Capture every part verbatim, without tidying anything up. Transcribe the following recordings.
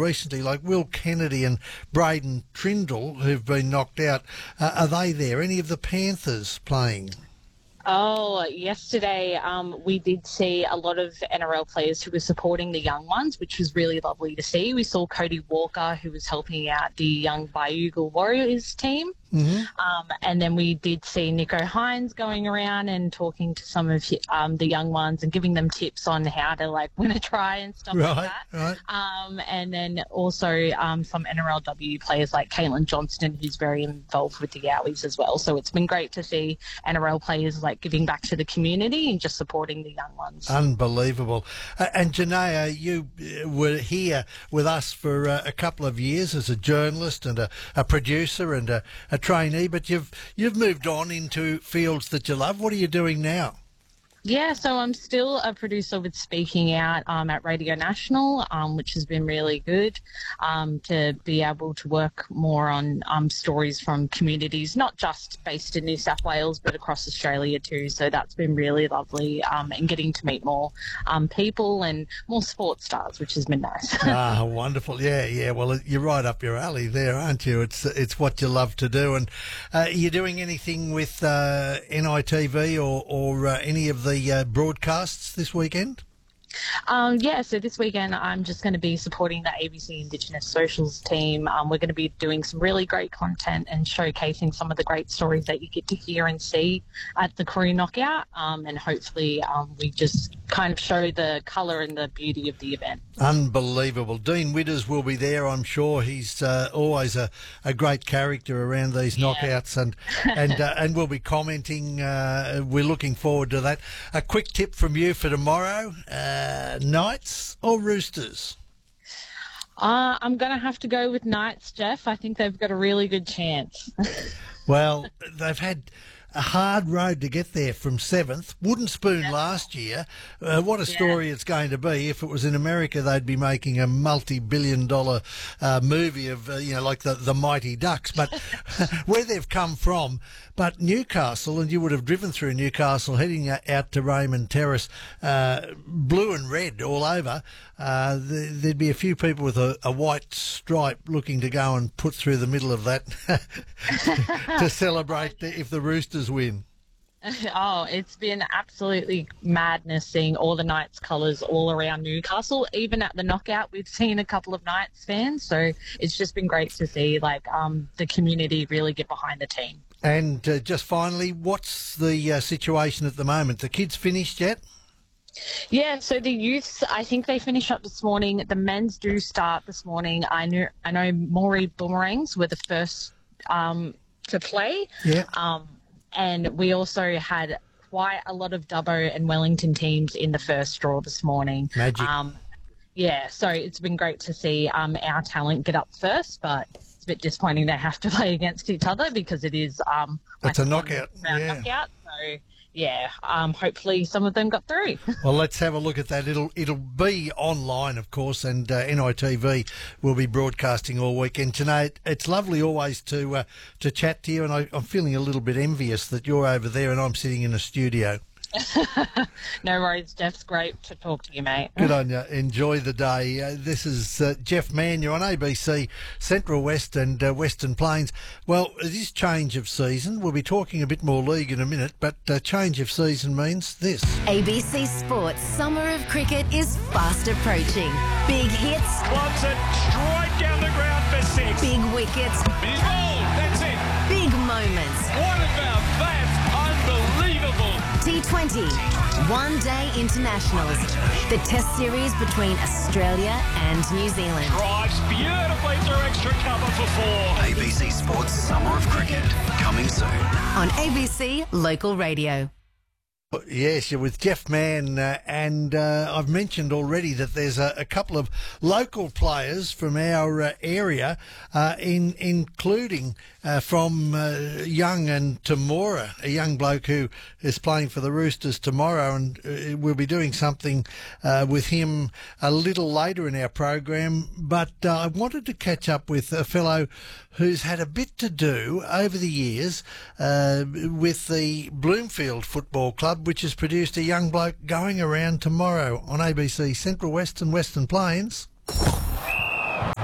recently, like Will Kennedy and Braden Trindle, who've been knocked out. Uh, are they there? Any of the Panthers playing? Oh, yesterday um, we did see a lot of N R L players who were supporting the young ones, which was really lovely to see. We saw Cody Walker, who was helping out the young Bayougal Warriors team. Mm-hmm. Um, and then we did see Nico Hines going around and talking to some of um, the young ones and giving them tips on how to like win a try and stuff Right, like that. right. Um, and then also um, some N R L W players like Caitlin Johnston, who's very involved with the Yowies as well. So it's been great to see N R L players like giving back to the community and just supporting the young ones. Unbelievable. Uh, and Janaea, you uh, were here with us for uh, a couple of years as a journalist and a, a producer and a, a trainee, but you've you've moved on into fields that you love. What are you doing now? Yeah, so I'm still a producer with Speaking Out um, at Radio National, um, which has been really good um, to be able to work more on um, stories from communities, not just based in New South Wales, but across Australia too. So that's been really lovely um, and getting to meet more um, people and more sports stars, which has been nice. Ah, wonderful. Yeah, yeah. Well, you're right up your alley there, aren't you? It's it's what you love to do. And uh, are you doing anything with uh, N I T V or, or uh, any of the the uh, broadcasts this weekend? Um, yeah, so this weekend I'm just going to be supporting the A B C Indigenous Socials team. Um, we're going to be doing some really great content and showcasing some of the great stories that you get to hear and see at the Crew Knockout. Um, and hopefully um, we just kind of show the colour and the beauty of the event. Unbelievable. Dean Widders will be there, I'm sure. He's uh, always a, a great character around these Yeah. knockouts, and and uh, and we'll be commenting. Uh, we're looking forward to that. A quick tip from you for tomorrow, uh, Knights or Roosters? Uh, I'm going to have to go with Knights, Jeff. I think they've got a really good chance. Well, they've had a hard road to get there from seventh. Wooden spoon Yeah. last year. Uh, what a Yeah. story it's going to be. If it was in America, they'd be making a multi-billion dollar uh, movie of, uh, you know, like the, the Mighty Ducks. But where they've come from, but Newcastle, and you would have driven through Newcastle heading out to Raymond Terrace, uh, blue and red all over. Uh, th- there'd be a few people with a, a white stripe looking to go and put through the middle of that to celebrate if the Roosters win. Oh, it's been absolutely madness seeing all the Knights colours all around Newcastle. Even at the knockout, we've seen a couple of Knights fans, so it's just been great to see like um, the community really get behind the team. And uh, just finally, what's the uh, situation at the moment? The kids finished yet? Yeah, so the youths, I think they finish up this morning. The men's do start this morning. I know, I know Moree Boomerangs were the first um, to play. Yeah. Um, and we also had quite a lot of Dubbo and Wellington teams in the first draw this morning. Magic. Um, yeah, so it's been great to see um, our talent get up first, but it's a bit disappointing they have to play against each other because it is um, It's a like knockout, round yeah. knockout. So yeah, um, hopefully some of them got through. Well, let's have a look at that. It'll it'll be online, of course, and uh, N I T V will be broadcasting all weekend. Tonight, it's lovely always to uh, to chat to you, and I, I'm feeling a little bit envious that you're over there and I'm sitting in a studio. No worries, Jeff. It's great to talk to you, mate. Good on you. Enjoy the day. Uh, this is uh, Jeff Mann. You're on A B C Central West and uh, Western Plains. Well, it is change of season. We'll be talking a bit more league in a minute, but uh, change of season means this. A B C Sports Summer of Cricket is fast approaching. Big hits, Wants it straight down the ground for six. big wickets, He's bowled. That's it. big moments. What about that? Unbelievable. T twenty, one-day internationals. The test series between Australia and New Zealand. Drives beautifully through extra cover for four. A B C Sports Summer of Cricket, coming soon. On A B C Local Radio. Yes, you're with Jeff Mann, uh, and uh, I've mentioned already that there's a, a couple of local players from our uh, area, uh, in including uh, from uh, Young and Temora, a young bloke who is playing for the Roosters tomorrow, and uh, we'll be doing something uh, with him a little later in our program. But uh, I wanted to catch up with a fellow who's had a bit to do over the years uh, with the Bloomfield Football Club, which has produced a young bloke going around tomorrow on A B C Central West and Western Plains.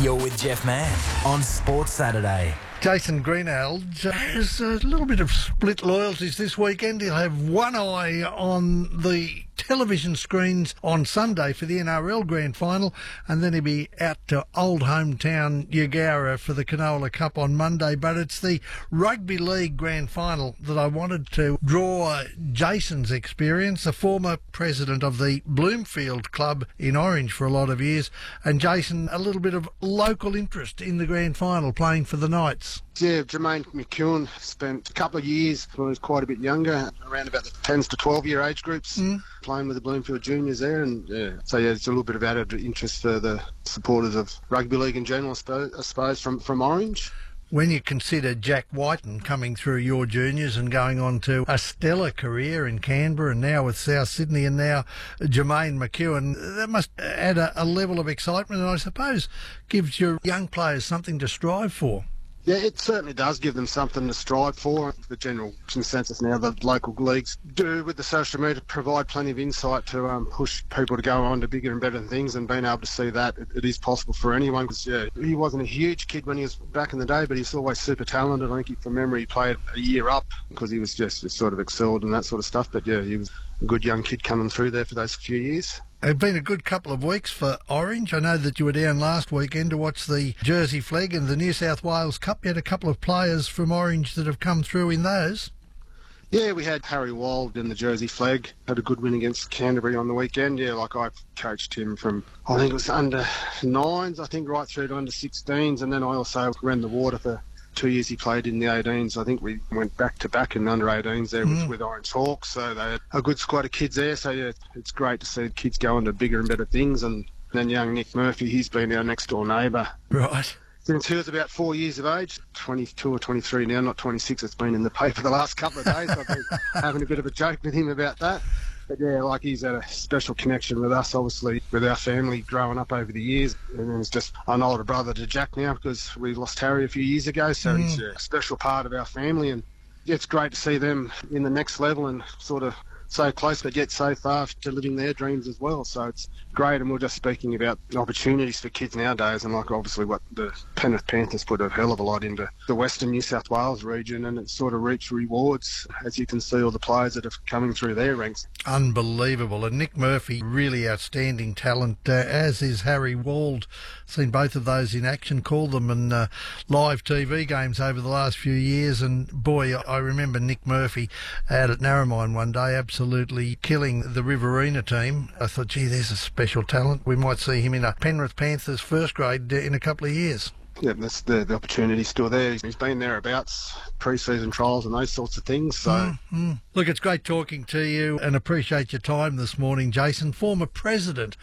You're with Jeff Mann on Sports Saturday. Jason Greenhalgh has a little bit of split loyalties this weekend. He'll have one eye on the television screens on Sunday for the N R L Grand Final, and then he'll be out to old hometown Yagara for the Canola Cup on Monday. But it's the Rugby League Grand Final that I wanted to draw Jason's experience, the former president of the Bloomfield Club in Orange for a lot of years, and Jason, a little bit of local interest in the Grand Final, playing for the Knights. Yeah, Jermaine McEwen spent a couple of years when he was quite a bit younger, around about the tens to twelve year age groups, mm. playing with the Bloomfield Juniors there. And yeah, so yeah, it's a little bit of added interest for the supporters of rugby league in general, I suppose, I suppose from, from Orange. When you consider Jack Whiten coming through your juniors and going on to a stellar career in Canberra and now with South Sydney and now Jermaine McEwen, that must add a, a level of excitement and I suppose gives your young players something to strive for. Yeah, it certainly does give them something to strive for. The general consensus now that local leagues do with the social media provide plenty of insight to um, push people to go on to bigger and better things, and being able to see that it, it is possible for anyone. Because yeah, he wasn't a huge kid when he was back in the day, but he's always super talented. I think he, from memory he played a year up because he was just, just sort of excelled and that sort of stuff. But yeah, he was a good young kid coming through there for those few years. It's been a good couple of weeks for Orange. I know that you were down last weekend to watch the Jersey Flegg and the New South Wales Cup. You had a couple of players from Orange that have come through in those. Yeah, we had Harry Wald in the Jersey Flegg. Had a good win against Canterbury on the weekend. Yeah, like I coached him from, I think it was under nines, I think, right through to under sixteens. And then I also ran the water for two years he played in the eighteens. I think we went back to back in the under eighteens there mm. with, with Orange Hawks. So they had a good squad of kids there. So yeah, it's great to see kids go into bigger and better things. And then young Nick Murphy, he's been our next door neighbour. Right. Since he was about four years of age, twenty-two or twenty-three now, not twenty-six. It's been in the paper the last couple of days. I've been having a bit of a joke with him about that. But yeah, like he's had a special connection with us, obviously, with our family growing up over the years. And then he's just an older brother to Jack now because we lost Harry a few years ago. So mm. he's a special part of our family. And yeah, it's great to see them in the next level and sort of so close but yet so far to living their dreams as well. So it's great. And we're just speaking about opportunities for kids nowadays, and like obviously what the Penrith Panthers put a hell of a lot into the Western New South Wales region, and it's sort of reaped rewards, as you can see all the players that are coming through their ranks. Unbelievable. And Nick Murphy, really outstanding talent, uh, as is Harry Wald. Seen both of those in action, called them in uh, live T V games over the last few years, and boy, I remember Nick Murphy out at Narromine one day absolutely killing the Riverina team. I thought, gee, there's a special talent. We might see him in a Penrith Panthers first grade in a couple of years. Yeah, that's the, the opportunity's still there. He's been thereabouts, pre-season trials and those sorts of things. So, mm-hmm. Look, it's great talking to you and appreciate your time this morning, Jason. Former president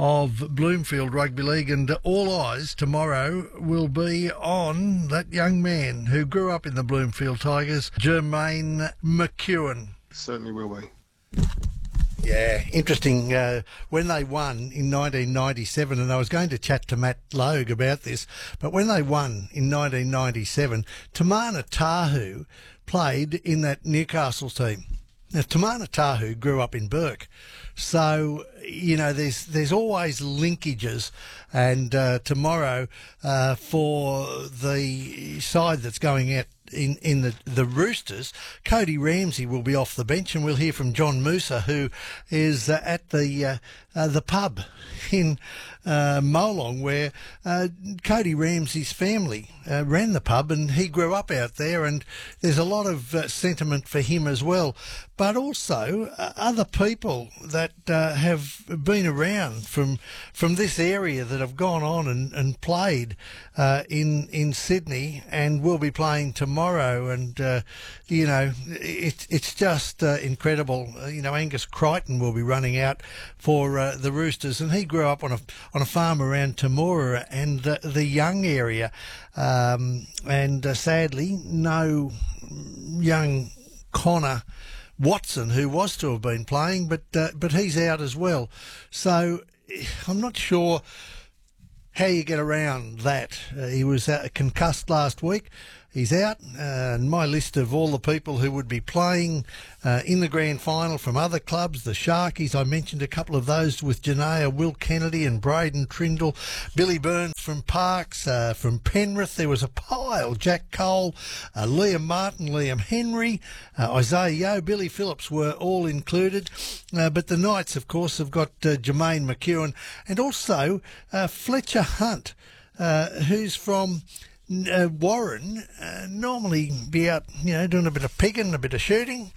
of Bloomfield Rugby League, and all eyes tomorrow will be on that young man who grew up in the Bloomfield Tigers, Jermaine McEwen. Certainly will be. Yeah, interesting. Uh, when they won in nineteen ninety-seven, and I was going to chat to Matt Logue about this, but when they won in nineteen ninety-seven, Tamana Tahu played in that Newcastle team. Now, Tamana Tahu grew up in Burke, so, you know, there's there's always linkages. And uh, tomorrow, uh, for the side that's going out in, in the, the Roosters, Cody Ramsey will be off the bench, and we'll hear from John Musa, who is uh, at the uh, uh, the pub in uh, Molong, where uh, Cody Ramsey's family uh, ran the pub, and he grew up out there, and there's a lot of uh, sentiment for him as well. But also uh, other people that uh, have been around from from this area that have gone on and, and played uh, in in Sydney and will be playing tomorrow. And, uh, you know, it, it's just uh, incredible. Uh, you know, Angus Crichton will be running out for uh, the Roosters, and he grew up on a on a farm around Temora and the, the Young area. Um, and uh, sadly, no young Connor Watson, who was to have been playing, but uh, but he's out as well. So I'm not sure how you get around that. Uh, he was uh, concussed last week, he's out. Uh, and my list of all the people who would be playing uh, in the grand final from other clubs, the Sharkies, I mentioned a couple of those with Janaea, Will Kennedy and Braden Trindle, Billy Burns from Parks, uh, from Penrith, there was a pile, Jack Cole, uh, Liam Martin, Liam Henry, uh, Isaiah Yeo, Billy Phillips were all included. Uh, but the Knights, of course, have got uh, Jermaine McEwen and also uh, Fletcher Hunt, uh, who's from uh, Warren, uh, normally be out, you know, doing a bit of pigging, a bit of shooting.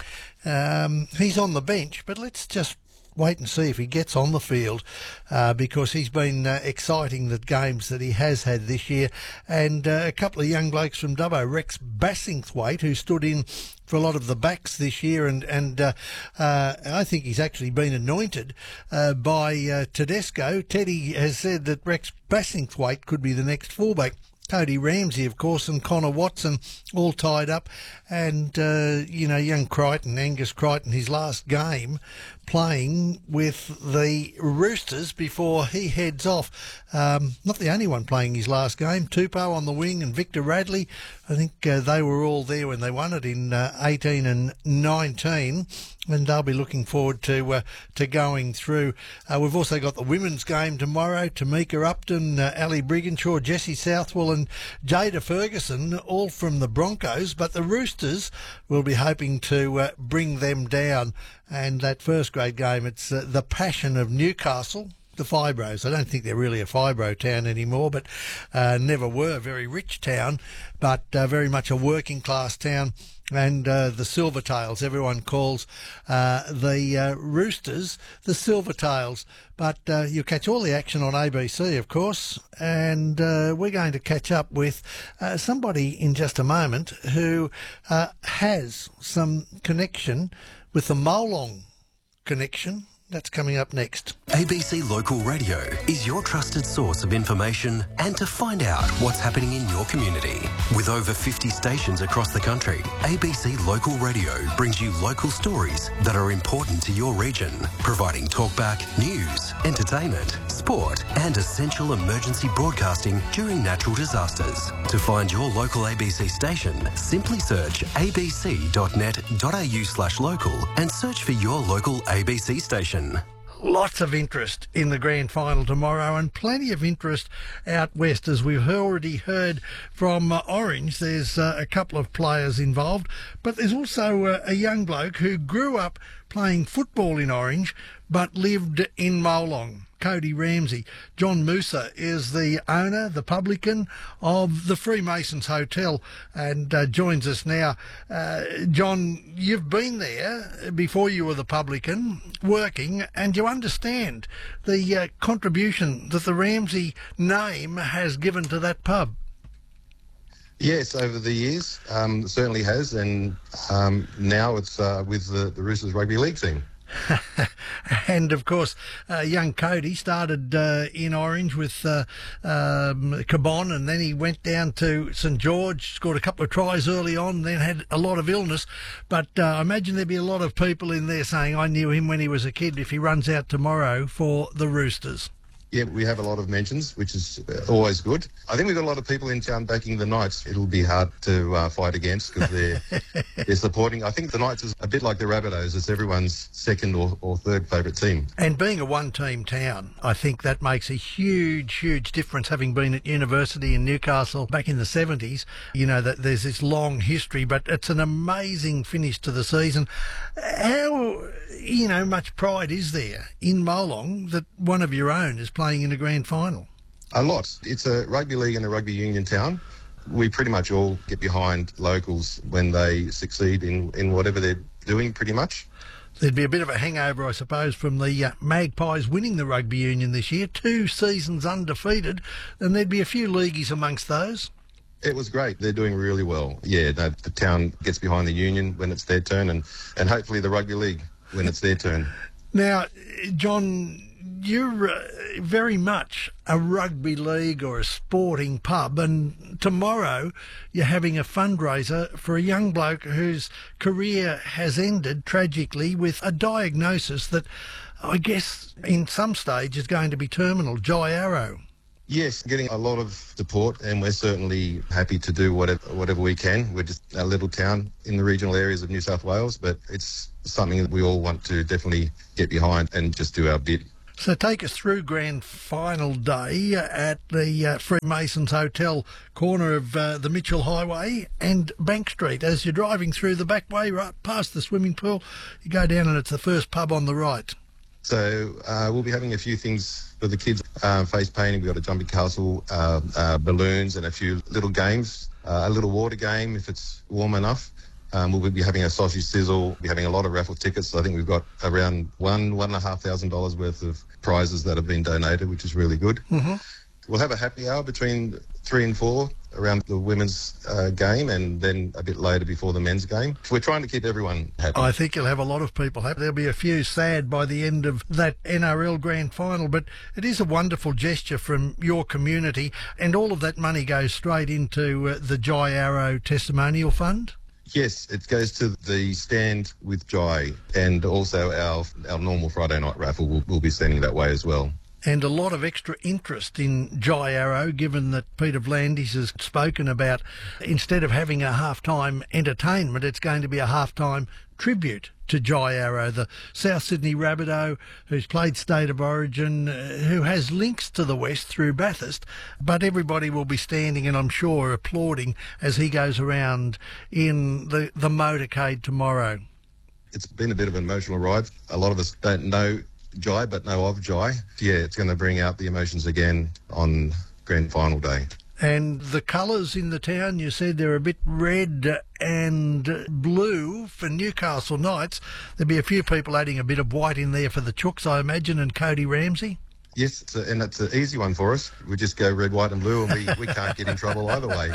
Um, he's on the bench, but let's just wait and see if he gets on the field, uh, because he's been uh, exciting the games that he has had this year. And uh, a couple of young blokes from Dubbo, Rex Bassingthwaite, who stood in for a lot of the backs this year, and and uh, uh, I think he's actually been anointed uh, by uh, Tedesco. Teddy has said that Rex Bassingthwaite could be the next fullback. Cody Ramsey, of course, and Connor Watson all tied up. And, uh, you know, young Crichton, Angus Crichton, his last game playing with the Roosters before he heads off. Um, not the only one playing his last game. Tupou on the wing and Victor Radley. I think uh, they were all there when they won it in uh, eighteen and nineteen. And they'll be looking forward to uh, to going through. Uh, we've also got the women's game tomorrow. Tamika Upton, uh, Ali Brigginshaw, Jessie Southwell and Jada Ferguson, all from the Broncos. But the Roosters will be hoping to uh, bring them down. And that first grade game, it's uh, the Passion of Newcastle. The Fibros. I don't think they're really a Fibro town anymore, but uh, never were a very rich town, but uh, very much a working class town. And uh, the Silvertails, everyone calls uh, the uh, Roosters the Silvertails. But uh, you'll catch all the action on A B C, of course. And uh, we're going to catch up with uh, somebody in just a moment who uh, has some connection with the Molong connection. That's coming up next. A B C Local Radio is your trusted source of information and to find out what's happening in your community. With over fifty stations across the country, A B C Local Radio brings you local stories that are important to your region, providing talkback, news, entertainment, sport and essential emergency broadcasting during natural disasters. To find your local A B C station, simply search abc.net.au slash local and search for your local A B C station. Lots of interest in the grand final tomorrow and plenty of interest out west, as we've already heard from uh, Orange. There's uh, a couple of players involved, but there's also uh, a young bloke who grew up playing football in Orange but lived in Molong. Cody Ramsey. John Musa is the owner, the publican of the Freemasons Hotel, and uh, joins us now. Uh, John, you've been there before you were the publican, working, and you understand the uh, contribution that the Ramsey name has given to that pub. Yes, over the years, um, certainly has, and um, now it's uh, with the, the Roosters Rugby League team. And of course, uh, young Cody started uh, in Orange with uh, um, Cabon, and then he went down to St George, scored a couple of tries early on, then had a lot of illness. But uh, I imagine there'd be a lot of people in there saying, I knew him when he was a kid, if he runs out tomorrow for the Roosters. Yeah, we have a lot of mentions, which is always good. I think we've got a lot of people in town backing the Knights. It'll be hard to uh, fight against because they're, they're supporting. I think the Knights is a bit like the Rabbitohs. It's everyone's second or, or third favourite team. And being a one-team town, I think that makes a huge, huge difference. Having been at university in Newcastle back in the seventies, you know, that there's this long history, but it's an amazing finish to the season. How, you know, much pride is there in Molong that one of your own is playing in a grand final? A lot. It's a rugby league and a rugby union town. We pretty much all get behind locals when they succeed in, in whatever they're doing, pretty much. There'd be a bit of a hangover, I suppose, from the uh, Magpies winning the rugby union this year, two seasons undefeated, and there'd be a few leagueies amongst those. It was great. They're doing really well. Yeah, no, the town gets behind the union when it's their turn, and, and hopefully the rugby league when it's their turn. Now, John, you're uh, very much a rugby league or a sporting pub, and tomorrow you're having a fundraiser for a young bloke whose career has ended tragically with a diagnosis that I guess in some stage is going to be terminal, Jai Arrow. Yes, getting a lot of support, and we're certainly happy to do whatever whatever we can. We're just a little town in the regional areas of New South Wales, but it's something that we all want to definitely get behind and just do our bit. So take us through grand final day at the uh, Freemasons Hotel, corner of uh, the Mitchell Highway and Bank Street. As you're driving through the back way, right past the swimming pool, you go down and it's the first pub on the right. So uh, we'll be having a few things for the kids, uh, face painting. We've got a jumping castle, uh, uh, balloons and a few little games, uh, a little water game if it's warm enough. Um, we'll be having a sausage sizzle, we'll be having a lot of raffle tickets. I think we've got around one, one and a half thousand dollars worth of prizes that have been donated, which is really good. Mm-hmm. We'll have a happy hour between three and four around the women's uh, game, and then a bit later before the men's game. We're trying to keep everyone happy. I think you'll have a lot of people happy. There'll be a few sad by the end of that N R L grand final, but it is a wonderful gesture from your community, and all of that money goes straight into uh, the Jai Arrow Testimonial Fund. Yes, it goes to the Stand with Jai, and also our our normal Friday night raffle will, will be sending that way as well. And a lot of extra interest in Jai Arrow, given that Peter Vlandis has spoken about, instead of having a halftime entertainment, it's going to be a halftime tribute to Jai Arrow, the South Sydney Rabbitoh, who's played State of Origin, uh, who has links to the West through Bathurst, but everybody will be standing and I'm sure applauding as he goes around in the, the motorcade tomorrow. It's been a bit of an emotional ride. A lot of us don't know Jai, but know of Jai. Yeah, it's going to bring out the emotions again on grand final day. And the colours in the town, you said they're a bit red and blue for Newcastle Knights. There'll be a few people adding a bit of white in there for the Chooks, I imagine, and Cody Ramsey. Yes, it's a, and it's an easy one for us. We just go red, white and blue, and we, we can't get in trouble either way.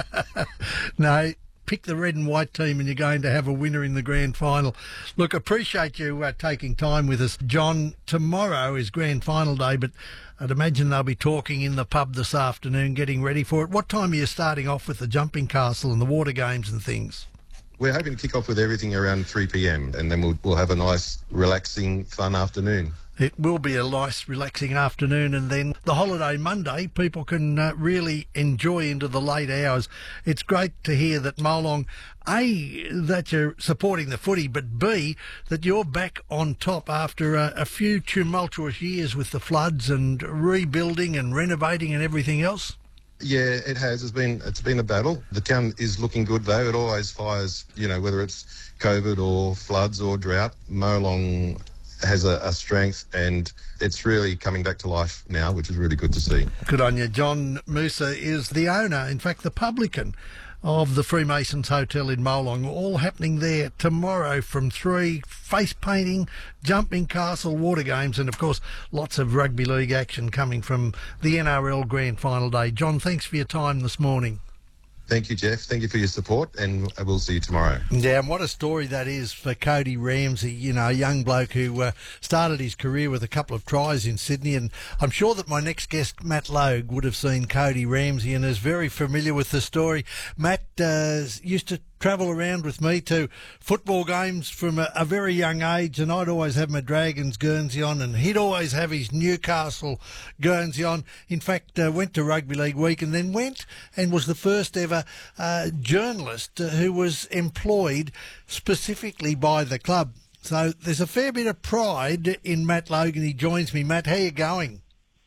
No. Pick the red and white team and you're going to have a winner in the grand final. Look, appreciate you uh, taking time with us, John. Tomorrow is grand final day, but I'd imagine they'll be talking in the pub this afternoon, getting ready for it. What time are you starting off with the jumping castle and the water games and things? We're hoping to kick off with everything around three p.m. and then we'll, we'll have a nice, relaxing, fun afternoon. It will be a nice, relaxing afternoon, and then the holiday Monday, people can uh, really enjoy into the late hours. It's great to hear that Molong, A, that you're supporting the footy, but B, that you're back on top after a, a few tumultuous years with the floods and rebuilding and renovating and everything else. Yeah, it has. It's been it's been a battle. The town is looking good though. It always fires, you know, whether it's COVID or floods or drought. Molong has a, a strength, and it's really coming back to life now, which is really good to see. Good on you. John Musa is the owner, in fact the publican, of the Freemasons Hotel in Molong. All happening there tomorrow from three. Face painting, jumping castle, water games, and of course lots of rugby league action coming from the N R L grand final day. John, thanks for your time this morning. Thank you, Jeff. Thank you for your support, and I will see you tomorrow. Yeah, and what a story that is for Cody Ramsey, you know, a young bloke who uh, started his career with a couple of tries in Sydney, and I'm sure that my next guest, Matt Logue, would have seen Cody Ramsey and is very familiar with the story. Matt uh, used to travel around with me to football games from a, a very young age, and I'd always have my Dragons Guernsey on, and he'd always have his Newcastle Guernsey on. In fact, uh, went to Rugby League Week and then went and was the first ever uh, journalist uh, who was employed specifically by the club. So there's a fair bit of pride in Matt Logan. He joins me. Matt, how you going?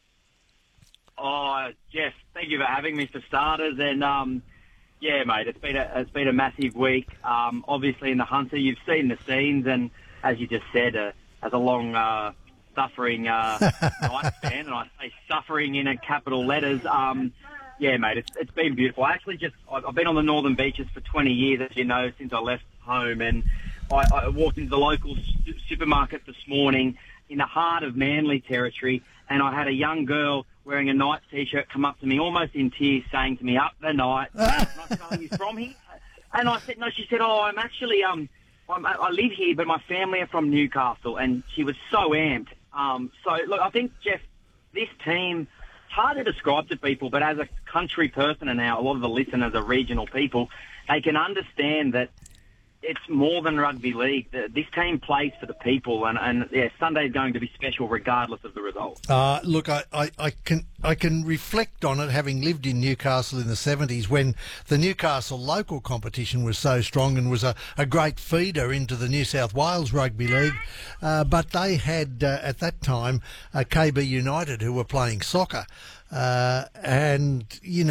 Oh, Jeff, thank you for having me for starters, and um, yeah, mate, it's been a it's been a massive week. Um, obviously, in the Hunter, you've seen the scenes, and as you just said, uh, as a long uh, suffering uh, Knights fan, and I say suffering in a capital letters. Um, yeah, mate, it's it's been beautiful. I actually just I've been on the Northern Beaches for twenty years, as you know, since I left home, and I, I walked into the local su- supermarket this morning in the heart of Manly territory, and I had a young girl wearing a Knights T-shirt come up to me almost in tears saying to me, "Up the Knights." And I said, "Oh, you from here?" And I said, "No." She said, "Oh, I'm actually, um, I'm, I live here, but my family are from Newcastle." And she was so amped. Um, so, look, I think, Jeff, this team, it's hard to describe to people, but as a country person, and now a lot of the listeners are regional people, they can understand that it's more than rugby league. The, this team plays for the people, and, and yeah, Sunday is going to be special regardless of the result. Uh, look, I, I, I can I can reflect on it, having lived in Newcastle in the seventies when the Newcastle local competition was so strong and was a, a great feeder into the New South Wales Rugby League. Uh, but they had, uh, at that time, uh, K B United who were playing soccer. Uh, and, you know,